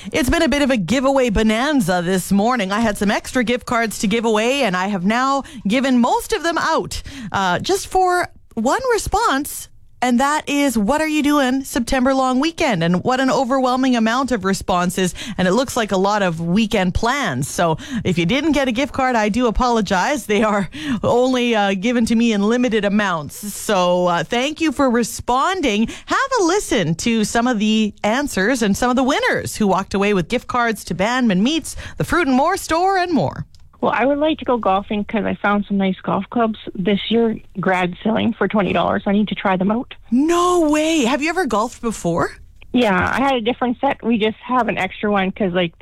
It's been a bit of a giveaway bonanza this morning. I had some extra gift cards to give away, and I have now given most of them out just for one response. And that is, what are you doing September long weekend? And what an overwhelming amount of responses. And it looks like a lot of weekend plans. So if you didn't get a gift card, I do apologize. They are only given to me in limited amounts. So thank you for responding. Have a listen to some of the answers and some of the winners who walked away with gift cards to Bandman Meats, the Fruit and More store, and more. Well, I would like to go golfing because I found some nice golf clubs this year, grad selling for $20. I need to try them out. No way. Have you ever golfed before? Yeah, I had a different set. We just have an extra one because,